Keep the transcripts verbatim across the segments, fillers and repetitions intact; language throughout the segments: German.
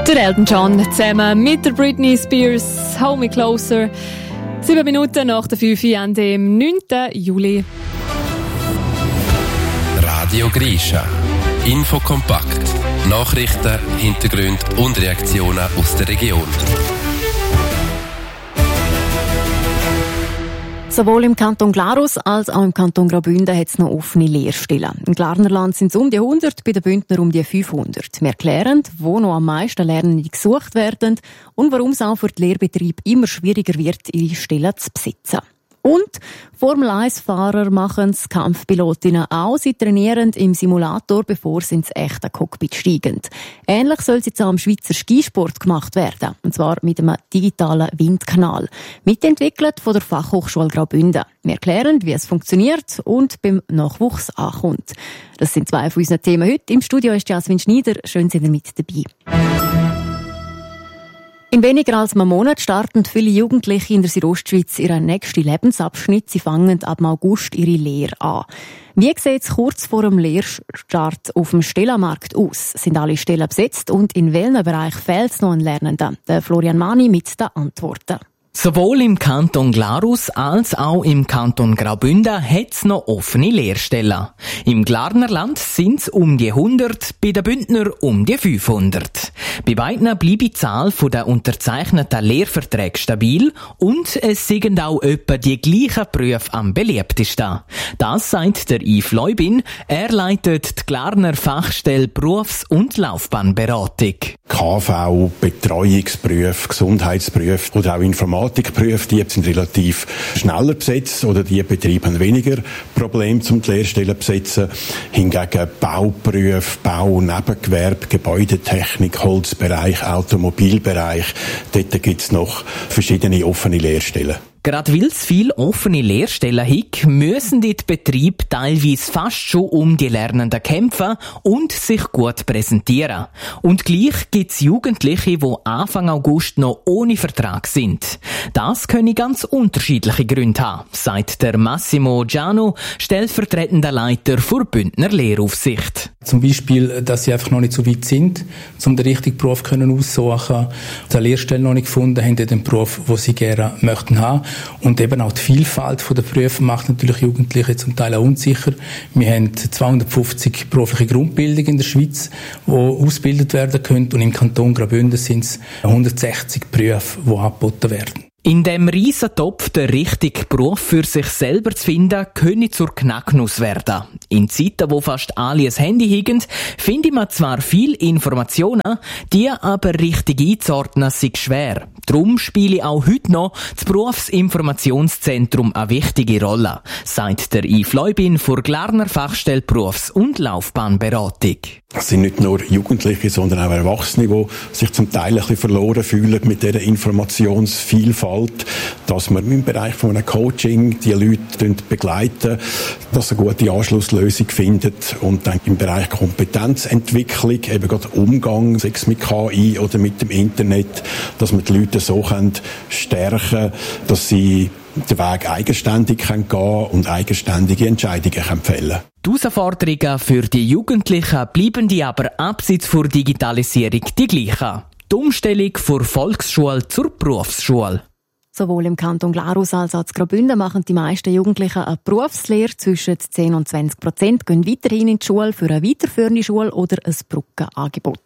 Der Elton John zusammen mit der Britney Spears, Hold Me Closer. Sieben Minuten nach der fünf an dem neunten Juli. Radio Grisha. Infokompakt. Nachrichten, Hintergründe und Reaktionen aus der Region. Sowohl im Kanton Glarus als auch im Kanton Graubünden hat es noch offene Lehrstellen. Im Glarnerland sind es um die hundert, bei den Bündner um die fünfhundert. Wir erklären, wo noch am meisten Lernende gesucht werden und warum es auch für die Lehrbetriebe immer schwieriger wird, ihre Stellen zu besitzen. Und Formel eins Fahrer machen es Kampfpilotinnen auch. Sie trainieren im Simulator, bevor sie ins echte Cockpit steigen. Ähnlich soll es jetzt auch im Schweizer Skisport gemacht werden. Und zwar mit einem digitalen Windkanal. Mitentwickelt von der Fachhochschule Graubünden. Wir erklären, wie es funktioniert und beim Nachwuchs ankommt. Das sind zwei von unseren Themen heute. Im Studio ist Jasmin Schneider. Schön, sind ihr mit dabei. In weniger als einem Monat starten viele Jugendliche in der Südostschweiz ihren nächsten Lebensabschnitt. Sie fangen ab August ihre Lehre an. Wie sieht es kurz vor dem Lehrstart auf dem Stellenmarkt aus? Sind alle Stellen besetzt und in welchem Bereich fehlt es noch an Lernenden? Der Florian Mani mit den Antworten. Sowohl im Kanton Glarus als auch im Kanton Graubünden hat es noch offene Lehrstellen. Im Glarnerland sind es um die hundert, bei den Bündner um die fünfhundert. Bei beiden bleibt die Zahl der unterzeichneten Lehrverträge stabil und es sind auch etwa die gleichen Berufe am beliebtesten. Das sagt der Yves Leubin. Er leitet die Glarner Fachstelle Berufs- und Laufbahnberatung. K V, Betreuungsberufe, Gesundheitsberufe oder auch Informatikberufe, die sind relativ schneller besetzt oder die Betriebe haben weniger Probleme, um die Lehrstellen zu besetzen. Hingegen Bauberufe, Bau, Nebengewerbe, Gebäudetechnik, Holzbereich, Automobilbereich, dort gibt es noch verschiedene offene Lehrstellen. Gerade weil es viele offene Lehrstellen hat, müssen die Betriebe teilweise fast schon um die Lernenden kämpfen und sich gut präsentieren. Und gleich gibt es Jugendliche, die Anfang August noch ohne Vertrag sind. Das können ganz unterschiedliche Gründe haben, sagt der Massimo Giano, stellvertretender Leiter der Bündner Lehraufsicht. Zum Beispiel, dass sie einfach noch nicht so weit sind, um den richtigen Beruf aussuchen, die Lehrstelle noch nicht gefunden haben, den Beruf, den sie gerne möchten haben. Und eben auch die Vielfalt der Berufe macht natürlich Jugendliche zum Teil auch unsicher. Wir haben zweihundertfünfzig berufliche Grundbildung in der Schweiz, die ausgebildet werden können. Und im Kanton Graubünden sind es hundertsechzig Berufe, die angeboten werden. In dem riesen Topf den richtigen Beruf für sich selber zu finden, könne zur Knacknuss werden. In Zeiten, wo fast alle ein Handy haben, findet man zwar viel Informationen, die aber richtig einzuordnen sind schwer. Darum spiele auch heute noch das Berufsinformationszentrum eine wichtige Rolle, sagt der Yves Leubin von Glarner Fachstelle Berufs- und Laufbahnberatung. Es sind nicht nur Jugendliche, sondern auch Erwachsene, die sich zum Teil ein bisschen verloren fühlen mit dieser Informationsvielfalt, dass man im Bereich von einem Coaching die Leute begleiten, dass sie eine gute Anschlusslösung finden und dann im Bereich Kompetenzentwicklung, eben gerade Umgang, sei es mit K I oder mit dem Internet, dass man die Leute so stärken können, dass sie den Weg eigenständig gehen können und eigenständige Entscheidungen fällen können. Die Herausforderungen für die Jugendlichen bleiben die aber abseits der Digitalisierung die gleichen. Die Umstellung von Volksschule zur Berufsschule. Sowohl im Kanton Glarus als auch in Graubünden machen die meisten Jugendlichen eine Berufslehre. Zwischen zehn und zwanzig Prozent gehen weiterhin in die Schule für eine weiterführende Schule oder ein Brückenangebot.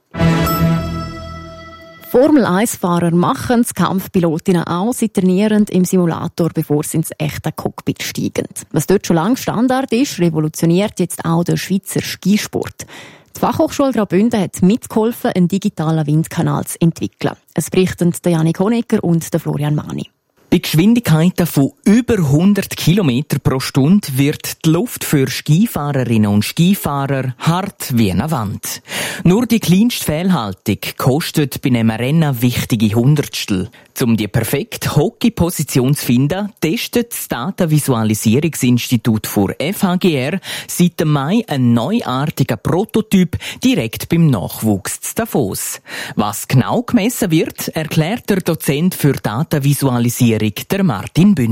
Formel eins Fahrer machen es, Kampfpilotinnen auch. Sie trainieren im Simulator, bevor sie ins echte Cockpit steigen. Was dort schon lange Standard ist, revolutioniert jetzt auch der Schweizer Skisport. Die Fachhochschule Graubünden hat mitgeholfen, einen digitalen Windkanal zu entwickeln. Es berichten der Janik Honecker und der Florian Mani. Bei Geschwindigkeiten von über hundert Kilometer pro Stunde wird die Luft für Skifahrerinnen und Skifahrer hart wie eine Wand. Nur die kleinste Fehlhaltung kostet bei einem Rennen wichtige Hundertstel. Um die perfekte Hockey-Position zu finden, testet das Datenvisualisierungsinstitut vor F H G R seit dem Mai einen neuartigen Prototyp direkt beim Nachwuchs zu Davos. Was genau gemessen wird, erklärt der Dozent für Datenvisualisierung, der Martin Bünner.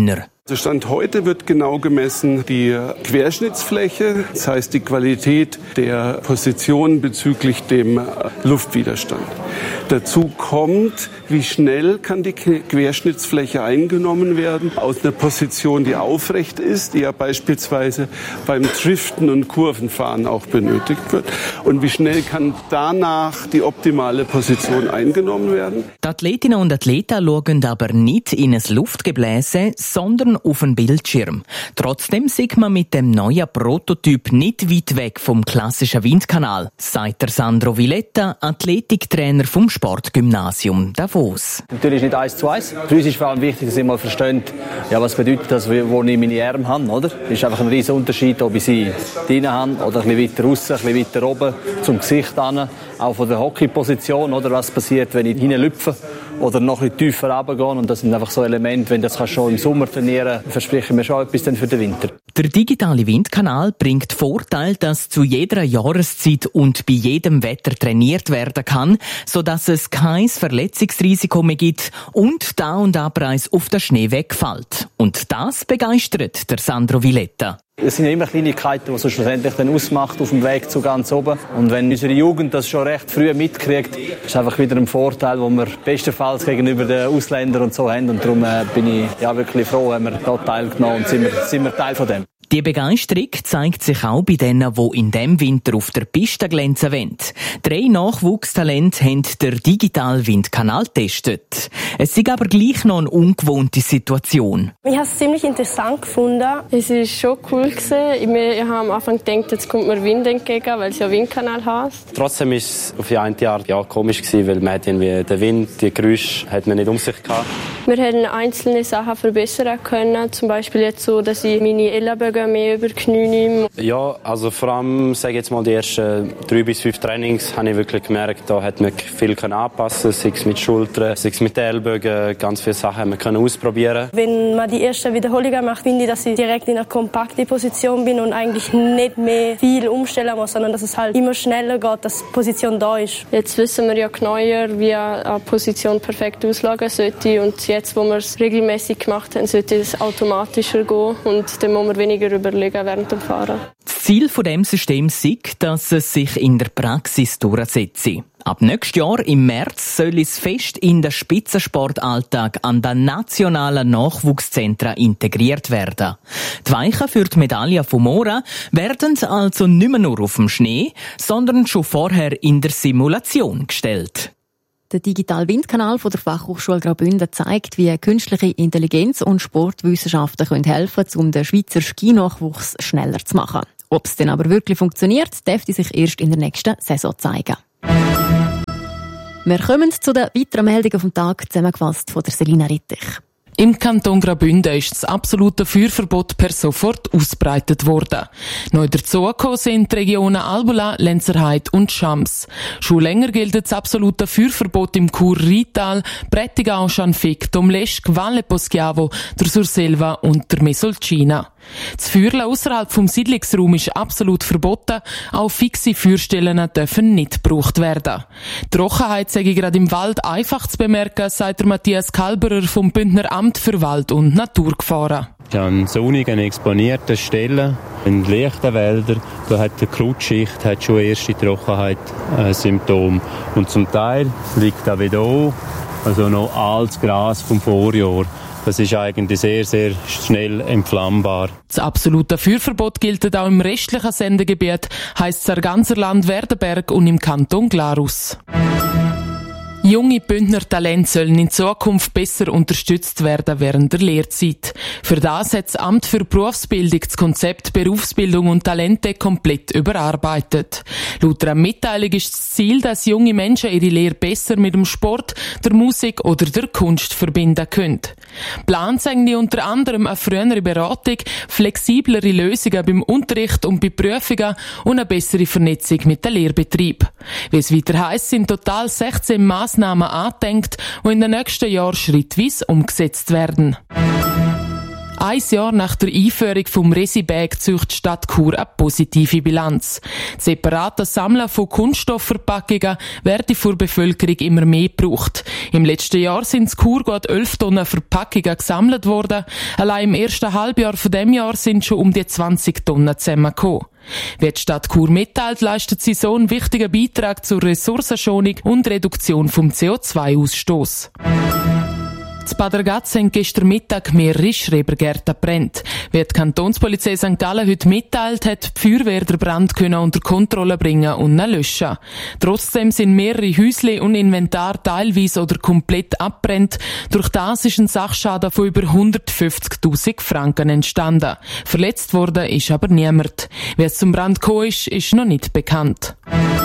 Der Stand heute wird genau gemessen die Querschnittsfläche, das heißt die Qualität der Position bezüglich dem Luftwiderstand. Dazu kommt, wie schnell kann die Querschnittsfläche eingenommen werden aus einer Position, die aufrecht ist, die ja beispielsweise beim Driften und Kurvenfahren auch benötigt wird. Und wie schnell kann danach die optimale Position eingenommen werden? Die Athletinnen und Athleten schauen aber nicht in ein Luftgebläse, sondern auf einen Bildschirm. Trotzdem sieht man mit dem neuen Prototyp nicht weit weg vom klassischen Windkanal, sagt der Sandro Villetta, Athletiktrainer vom Sportgymnasium Davos. Natürlich ist nicht eins zu eins. Für uns ist vor allem wichtig, dass ihr mal versteht, ja, was bedeutet das, wo ich meine Arme habe. Oder? Es ist einfach ein riesen Unterschied, ob ich sie drinnen habe oder ein bisschen weiter aussen, ein bisschen weiter oben, zum Gesicht an. Auch von der Hockeyposition, oder was passiert, wenn ich hineinlüpfe oder noch ein bisschen tiefer runtergehe. Und das sind einfach so Elemente, wenn das schon im Sommer trainieren kannst, verspreche ich mir schon etwas dann für den Winter. Der digitale Windkanal bringt Vorteil, dass zu jeder Jahreszeit und bei jedem Wetter trainiert werden kann, sodass es kein Verletzungsrisiko mehr gibt und Da- und Abreis auf den Schnee wegfällt. Und das begeistert der Sandro Villetta. Es sind ja immer Kleinigkeiten, die es so schlussendlich dann ausmacht auf dem Weg zu ganz oben. Und wenn unsere Jugend das schon recht früh mitkriegt, ist es einfach wieder ein Vorteil, den wir bestenfalls gegenüber den Ausländern und so haben. Und darum äh, bin ich ja wirklich froh, haben wir da teilgenommen und sind wir, sind wir Teil von dem. Die Begeisterung zeigt sich auch bei denen, die in diesem Winter auf der Piste glänzen wollen. Drei Nachwuchstalente haben den digitalen Windkanal getestet. Es ist aber gleich noch eine ungewohnte Situation. Ich habe es ziemlich interessant gefunden. Es war schon cool gewesen. Ich habe am Anfang gedacht, jetzt kommt mir Wind entgegen, weil es ja Windkanal heißt. Trotzdem war es auf die eine Art ja, komisch gewesen, weil man hat irgendwie den Wind, die Geräusche hat man nicht um sich gehabt. Wir hätten einzelne Sachen verbessern können. Zum Beispiel jetzt so, dass ich meine Ellenbögen mehr über die Knie nehme. Ja, also vor allem, sage ich jetzt mal, die ersten drei bis fünf Trainings habe ich wirklich gemerkt, da hat man viel anpassen können, sei es mit Schultern, sei es mit den Ellbogen, ganz viele Sachen man können ausprobieren. Wenn man die ersten Wiederholungen macht, finde ich, dass ich direkt in einer kompakten Position bin und eigentlich nicht mehr viel umstellen muss, sondern dass es halt immer schneller geht, dass die Position da ist. Jetzt wissen wir ja genauer, wie eine Position perfekt auslagern sollte und jetzt, wo wir es regelmäßig gemacht haben, sollte es automatischer gehen und dann muss man weniger überlegen während dem Fahren. Das Ziel von dem System ist, dass es sich in der Praxis durchsetzt. Ab nächstes Jahr im März soll es fest in den Spitzensportalltag an den nationalen Nachwuchszentren integriert werden. Die Weichen für die Medaille von Mora werden also nicht mehr nur auf dem Schnee, sondern schon vorher in der Simulation gestellt. Der digitale Windkanal von der Fachhochschule Graubünden zeigt, wie künstliche Intelligenz und Sportwissenschaften können helfen, um den Schweizer Skinachwuchs schneller zu machen. Ob es denn aber wirklich funktioniert, dürfte sich erst in der nächsten Saison zeigen. Wir kommen zu den weiteren Meldungen vom Tag, zusammengefasst von der Selina Rittich. Im Kanton Graubünden ist das absolute Feuerverbot per sofort ausbreitet worden. Neu dazugekommen sind die Regionen Albula, Lenzerheide und Schams. Schon länger gilt das absolute Feuerverbot im Chur-Rital, Prättigau, Schanfigg, Domleschg, Valle Poschiavo, der Surselva und der Mesolcina. Das Feuerle ausserhalb vom Siedlungsraum ist absolut verboten. Auch fixe Feuerstellen dürfen nicht gebraucht werden. Die Trockenheit sei gerade im Wald einfach zu bemerken, sagt der Matthias Kalberer vom Bündner Amt für Wald- und Naturgefahren. An sonnigen, exponierten Stellen, in leichten Wäldern, da hat die Krautschicht hat schon erste Trockenheit-Symptome. Und zum Teil liegt auch wieder an, also noch altes Gras vom Vorjahr. Das ist eigentlich sehr, sehr schnell entflammbar. Das absolute Feuerverbot gilt auch im restlichen Sendegebiet, heisst es im ganzen Land Werdenberg und im Kanton Glarus. Junge Bündner Talente sollen in Zukunft besser unterstützt werden während der Lehrzeit. Für das hat das Amt für Berufsbildung das Konzept Berufsbildung und Talente komplett überarbeitet. Laut einer Mitteilung ist das Ziel, dass junge Menschen ihre Lehre besser mit dem Sport, der Musik oder der Kunst verbinden können. Plant eigentlich unter anderem eine frühere Beratung, flexiblere Lösungen beim Unterricht und bei Prüfungen und eine bessere Vernetzung mit dem Lehrbetrieb. Wie es weiter heisst, sind total sechzehn Massnahmen angedenkt, die in den nächsten Jahren schrittweise umgesetzt werden. Ein Jahr nach der Einführung vom Resibag zieht die Stadt Chur eine positive Bilanz. Das separate Sammeln von Kunststoffverpackungen werden von der Bevölkerung immer mehr gebraucht. Im letzten Jahr sind in Chur gut elf Tonnen Verpackungen gesammelt worden. Allein im ersten Halbjahr von dem Jahr sind schon um die zwanzig Tonnen zusammengekommen. Wie die Stadt Chur mitteilt, leistet sie so einen wichtigen Beitrag zur Ressourcenschonung und Reduktion vom C O zwei Ausstoß. In Bad Ragaz haben gestern Mittag mehrere Schrebergärten gebrannt. Wie die Kantonspolizei Sankt Gallen heute mitteilt, hat die Feuerwehr den Brand können unter Kontrolle bringen und ihn löschen. Trotzdem sind mehrere Häusle und Inventar teilweise oder komplett abbrennt. Durch das ist ein Sachschaden von über hundertfünfzigtausend Franken entstanden. Verletzt worden ist aber niemand. Wie es zum Brand gekommen ist, ist noch nicht bekannt.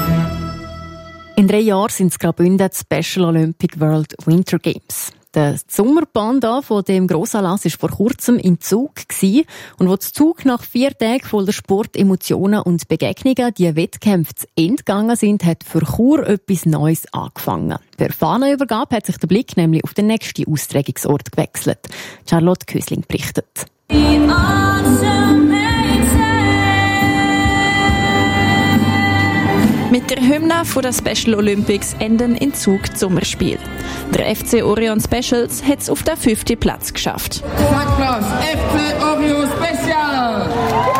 In drei Jahren sind es Graubünden die Special Olympic World Winter Games. Der Sommerbahn da von dem Grossanlass war vor kurzem in Zug gewesen. Und wo der Zug nach vier Tagen voller Sport, Emotionen und Begegnungen die Wettkämpfe zu Ende gegangen sind, hat für Chur etwas Neues angefangen. Per Fahnenübergabe hat sich der Blick nämlich auf den nächsten Austragungsort gewechselt. Charlotte Kösling berichtet. Mit der Hymne von der Special Olympics enden in Zug die Sommerspiele. Der F C Orion Specials hat es auf den fünften Platz geschafft. Applaus F C Orion Special!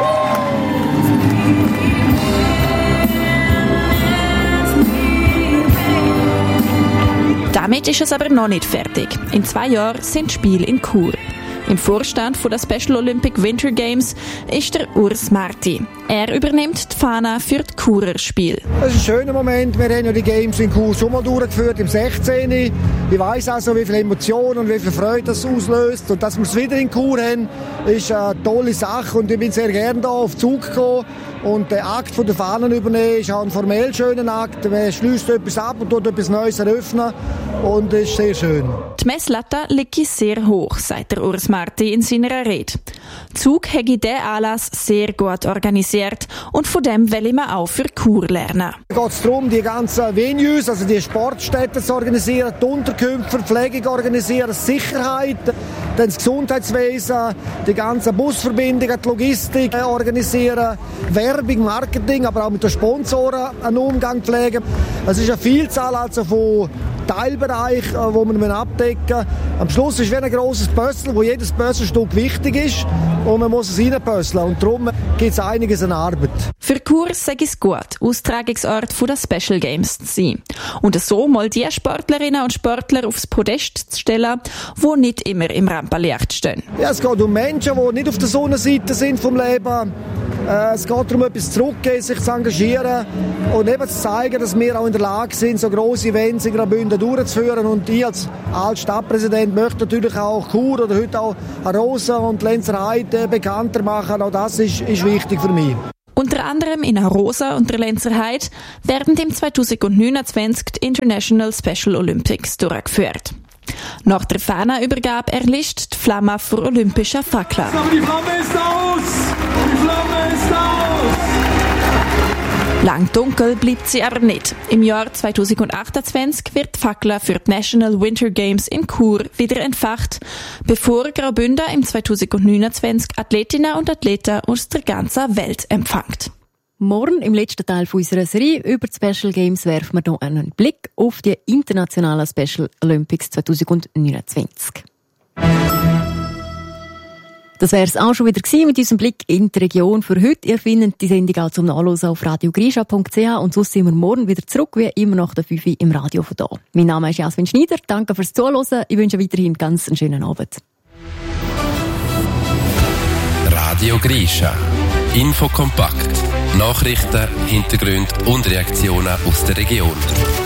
Damit ist es aber noch nicht fertig. In zwei Jahren sind Spiele in Chur. Im Vorstand der Special Olympic Winter Games ist der Urs Marti. Er übernimmt die Fahne für die Churer Spiele. Das ist ein schöner Moment. Wir haben ja die Games in Chur schon mal durchgeführt, im sechzehn. Ich weiss also, wie viel Emotionen und wie viel Freude das auslöst. Und dass wir es wieder in Chur haben, ist eine tolle Sache. Und ich bin sehr gerne hier auf Zug gekommen. Und der Akt von der Fahnen übernehmen ist auch ein formell schöner Akt. Man schließt etwas ab und tut etwas Neues eröffnen. Und das ist sehr schön. Die Messlatte liegt sehr hoch, sagt der Urs Marti in seiner Rede. Zug hätte diesen Anlass sehr gut organisiert und von dem will man auch für Chur lernen. Es geht darum, die ganzen Venues, also die Sportstätten zu organisieren, die Unterkünfte, Pflege organisieren, Sicherheit, dann das Gesundheitswesen, die ganzen Busverbindungen, die Logistik organisieren, Werbung, Marketing, aber auch mit den Sponsoren einen Umgang pflegen. Es ist eine Vielzahl also von Teilbereichen, die wir abdecken müssen. Am Schluss ist es wie ein grosses Puzzle, wo jedes Puzzlestück wichtig ist und man muss es reinpuzzeln. Und darum gibt es einiges an Arbeit. Für Chur sei es gut, Austragungsort der Special Games zu sein. Und so mal die Sportlerinnen und Sportler aufs Podest zu stellen, die nicht immer im Rampenlicht stehen. Ja, es geht um Menschen, die nicht auf der Sonnenseite sind vom Leben. Es geht darum, etwas zurückzugeben, sich zu engagieren und eben zu zeigen, dass wir auch in der Lage sind, so grosse Events in Graubünden durchzuführen. Und ich als Altstadtpräsident möchte natürlich auch Chur oder heute auch Arosa und Lenzerheide bekannter machen. Auch das ist, ist wichtig für mich. Unter anderem in Arosa und der Lenzerheide werden im zweitausendneunundzwanzig die International Special Olympics durchgeführt. Nach der Fahnenübergabe erlischt die Flamme für olympische Fackler. Aber die Flamme ist aus! Die Flamme ist aus! Lang dunkel bleibt sie aber nicht. Im Jahr zweitausendachtundzwanzig wird die Fackel für die National Winter Games in Chur wieder entfacht, bevor Graubünden im zweitausendneunundzwanzig Athletinnen und Athleten aus der ganzen Welt empfängt. Morgen im letzten Teil unserer Serie über die Special Games werfen wir noch einen Blick auf die internationalen Special Olympics zweitausendneunundzwanzig. Das wäre es auch schon wieder gewesen mit unserem Blick in die Region für heute. Ihr findet die Sendung auch zum Nachlesen auf radio grisha punkt c h und sonst sind wir morgen wieder zurück, wie immer nach der fünf Uhr im Radio von da. Mein Name ist Jasmin Schneider, danke fürs Zuhören. Ich wünsche weiterhin ganz einen schönen Abend. Radio Grisha. Info kompakt. Nachrichten, Hintergründe und Reaktionen aus der Region.